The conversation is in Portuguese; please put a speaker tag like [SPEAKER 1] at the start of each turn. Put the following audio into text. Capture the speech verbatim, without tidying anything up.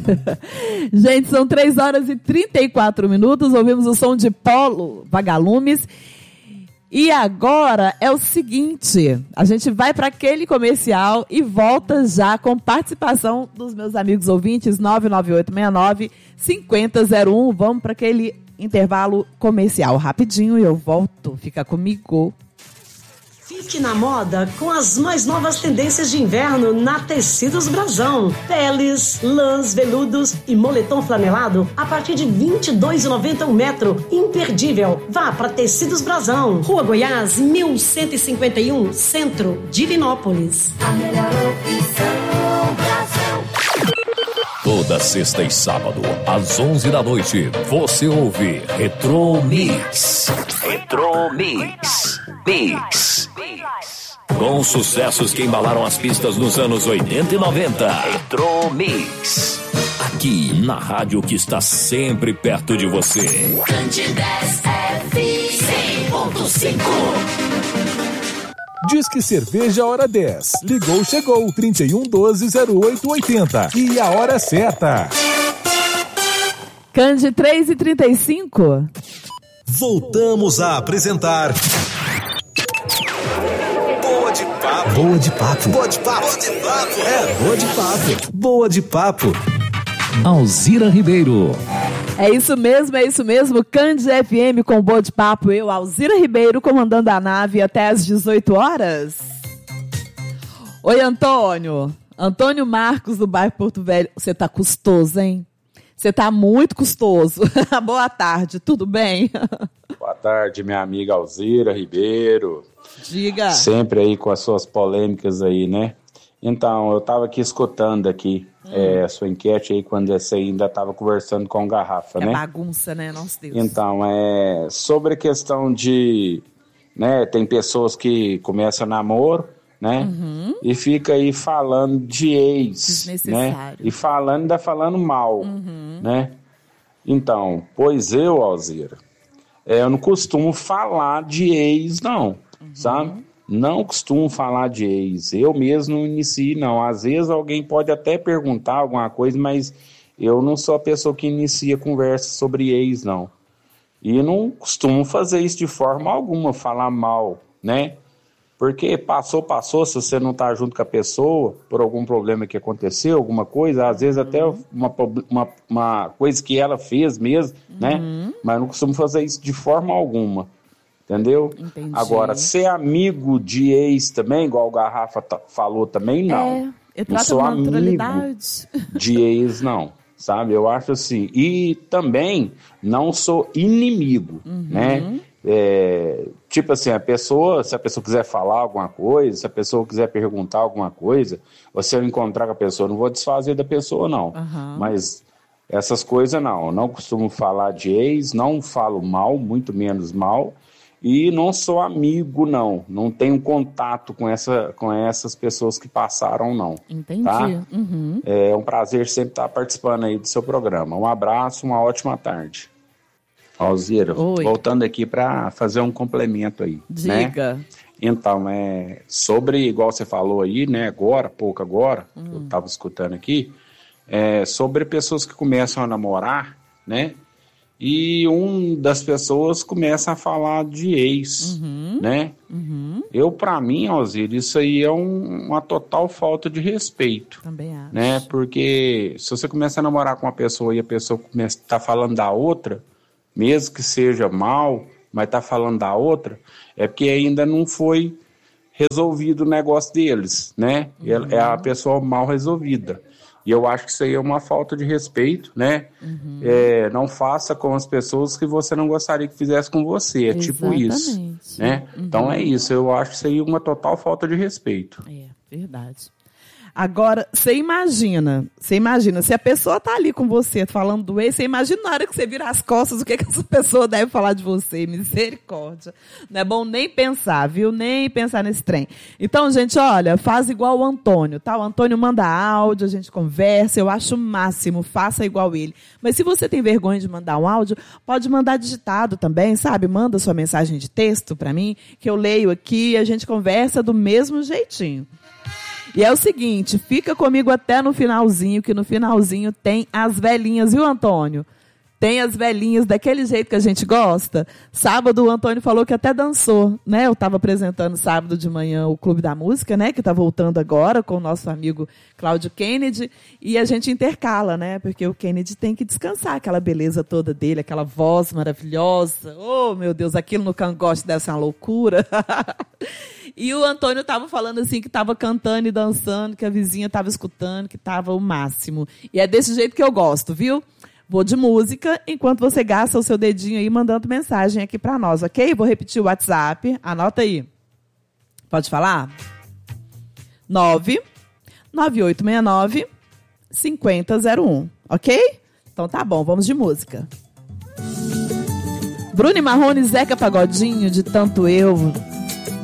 [SPEAKER 1] Gente, são três horas e trinta e quatro minutos, ouvimos o som de Polo Vagalumes. E agora é o seguinte, a gente vai para aquele comercial e volta já com participação dos meus amigos ouvintes, nove nove oito seis nove cinco zero zero um. Vamos para aquele intervalo comercial rapidinho e eu volto. Fica comigo.
[SPEAKER 2] Fique na moda com as mais novas tendências de inverno na Tecidos Brasão. Peles, lãs, veludos e moletom flanelado a partir de vinte e dois reais e noventa centavos o metro. Imperdível. Vá para Tecidos Brasão. Rua Goiás, mil cento e cinquenta e um, Centro, Divinópolis.
[SPEAKER 3] A melhor opção, Brasão.
[SPEAKER 4] Toda sexta e sábado, às onze da noite, você ouve Retro Mix. Retro Mix. Mix. Com sucessos que embalaram as pistas nos anos oitenta e noventa. Retro Mix. Aqui na rádio que está sempre perto de você.
[SPEAKER 3] Candidez F cem ponto cinco.
[SPEAKER 5] Disque Cerveja Hora dez. Ligou, chegou. trinta e um, doze, zero oito, oitenta. E a hora certa.
[SPEAKER 1] Cande três e trinta e cinco.
[SPEAKER 6] Voltamos a apresentar... Boa de Papo.
[SPEAKER 7] Boa de Papo.
[SPEAKER 6] Boa de Papo. Boa de Papo.
[SPEAKER 7] É, Boa de Papo. Boa de Papo.
[SPEAKER 4] Alzira Ribeiro.
[SPEAKER 1] É isso mesmo, é isso mesmo. Cande F M com Boa de Papo. Eu, Alzira Ribeiro, comandando a nave até às dezoito horas. Oi, Antônio. Antônio Marcos, do bairro Porto Velho. Você tá custoso, hein? Você tá muito custoso. Boa tarde, tudo bem?
[SPEAKER 8] Boa tarde, minha amiga Alzira Ribeiro.
[SPEAKER 1] Diga.
[SPEAKER 8] Sempre aí com as suas polêmicas aí, né? Então, eu estava aqui escutando aqui hum. é, a sua enquete aí, quando você ainda estava conversando com o Garrafa,
[SPEAKER 1] é
[SPEAKER 8] né?
[SPEAKER 1] É bagunça, né? Nossa Deus.
[SPEAKER 8] Então, é, sobre a questão de, né, tem pessoas que começam namoro, né? Uhum. E fica aí falando de ex, né? E falando, ainda falando mal, uhum. né? Então, pois eu, Alzira, é, eu não costumo falar de ex, não, uhum. sabe? Não costumo falar de ex. Eu mesmo não inicio, não. Às vezes alguém pode até perguntar alguma coisa, mas eu não sou a pessoa que inicia conversa sobre ex, não. E não costumo fazer isso de forma alguma, falar mal, né? Porque passou, passou, se você não tá junto com a pessoa, por algum problema que aconteceu, alguma coisa, às vezes até uma, uma, uma coisa que ela fez mesmo, uhum. né? Mas não costumo fazer isso de forma alguma. Entendeu?
[SPEAKER 1] Entendi.
[SPEAKER 8] Agora, ser amigo de ex também, igual o Garrafa t- falou também, não.
[SPEAKER 1] É, eu
[SPEAKER 8] não sou amigo de ex, não. Sabe? Eu acho assim. E também não sou inimigo, uhum. né? É, tipo assim, a pessoa, se a pessoa quiser falar alguma coisa, se a pessoa quiser perguntar alguma coisa, ou se eu encontrar com a pessoa, não vou desfazer da pessoa, não. Uhum. Mas essas coisas, não. Eu não costumo falar de ex, não falo mal, muito menos mal. E não sou amigo, não. Não tenho contato com, essa, com essas pessoas que passaram, não.
[SPEAKER 1] Entendi.
[SPEAKER 8] Tá?
[SPEAKER 1] Uhum.
[SPEAKER 8] É um prazer sempre estar participando aí do seu programa. Um abraço, uma ótima tarde. Alzira,
[SPEAKER 1] Oi.
[SPEAKER 8] voltando aqui para fazer um complemento aí.
[SPEAKER 1] Diga.
[SPEAKER 8] Né? Então, é, sobre, igual você falou aí, né, agora, pouco agora, hum. eu estava escutando aqui, é, sobre pessoas que começam a namorar, né? E um das pessoas começa a falar de ex, uhum, né? Uhum. Eu, pra mim, Alzira, isso aí é um, uma total falta de respeito.
[SPEAKER 1] Também acho.
[SPEAKER 8] Né? Porque se você começa a namorar com uma pessoa e a pessoa começa a tá falando da outra, mesmo que seja mal, mas tá falando da outra, é porque ainda não foi resolvido o negócio deles, né? Uhum. É a pessoa mal resolvida. E eu acho que isso aí é uma falta de respeito, né? Uhum. É, não faça com as pessoas que você não gostaria que fizesse com você. É Exatamente. Tipo isso, né? Uhum. Então é isso. Eu acho isso aí uma total falta de respeito.
[SPEAKER 1] É, verdade. Agora, você imagina, você imagina, se a pessoa tá ali com você falando do ex, você imagina na hora que você vira as costas, o que, que essa pessoa deve falar de você, misericórdia. Não é bom nem pensar, viu? Nem pensar nesse trem. Então, gente, olha, faz igual o Antônio, tá? O Antônio manda áudio, a gente conversa, eu acho o máximo, faça igual ele. Mas se você tem vergonha de mandar um áudio, pode mandar digitado também, sabe? Manda sua mensagem de texto para mim, que eu leio aqui e a gente conversa do mesmo jeitinho. E é o seguinte, fica comigo até no finalzinho, que no finalzinho tem as velhinhas, viu, Antônio? Tem as velhinhas daquele jeito que a gente gosta. Sábado o Antônio falou que até dançou, né? Eu estava apresentando sábado de manhã o Clube da Música, né? Que está voltando agora com o nosso amigo Cláudio Kennedy. E a gente intercala, né? Porque o Kennedy tem que descansar, aquela beleza toda dele, aquela voz maravilhosa. Oh, meu Deus, aquilo no cangote deve ser uma loucura. E o Antônio estava falando assim que estava cantando e dançando, que a vizinha estava escutando, que estava o máximo. E é desse jeito que eu gosto, viu? Vou de música, enquanto você gasta o seu dedinho aí mandando mensagem aqui para nós, ok? Vou repetir o WhatsApp, anota aí. Pode falar? nove nove oito seis nove cinco zero zero um, ok? Então tá bom, vamos de música. Bruno e Marrone, Zeca Pagodinho, de Tanto Eu.